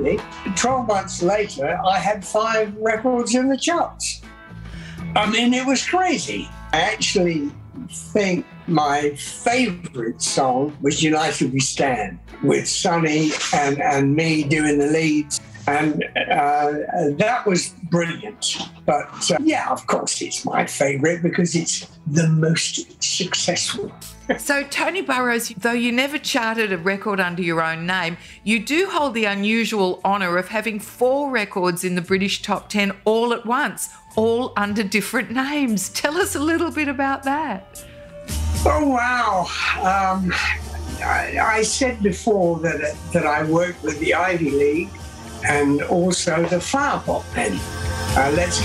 unbelievably, 12 months later, I had 5 records in the charts. I mean, it was crazy. I actually think my favorite song was United We Stand, with Sonny and me doing the leads. And that was brilliant. But yeah, of course, it's my favorite because it's the most successful. So, Tony Burrows, though you never charted a record under your own name, you do hold the unusual honour of having 4 records in the British top 10 all at once, all under different names. Tell us a little bit about that. Oh, wow. I said before that I worked with the Ivy League and also the Flower Pot Men. Let's